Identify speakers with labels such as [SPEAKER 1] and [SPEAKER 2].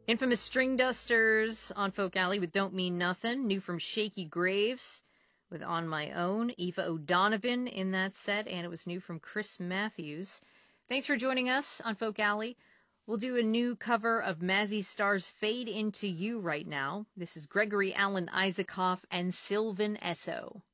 [SPEAKER 1] Infamous String Dusters on Folk Alley with Don't Mean Nothin'. New from Shaky Graves with On My Own. Aoife O'Donovan in that set, and it was new from Chris Matthews. Thanks for joining us on Folk Alley. We'll do a new cover of Mazzy Star's Fade Into You right now. This is Gregory Alan Isaacoff and Sylvan Esso.